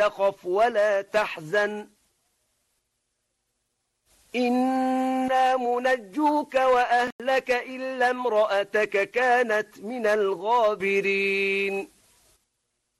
تخف ولا تحزن إنا منجوك وأهلك إلا امرأتك كانت من الغابرين